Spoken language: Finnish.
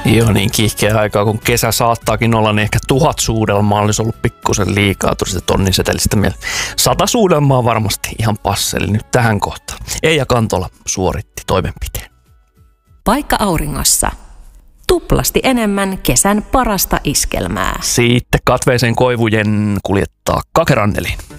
Joo, niin kiihkeä aikaa, kun kesä saattaakin olla, niin ehkä 1000 suudelmaa olisi ollut pikkusen liikaa, tuli sitä tonnin setelistä mieleen. 100 suudelmaa varmasti ihan passeli nyt tähän kohtaan. Eija Kantola suoritti toimenpiteen. Paikka auringossa. Tuplasti enemmän kesän parasta iskelmää. Sitten katveeseen koivujen kuljettaa Kakeranneliin.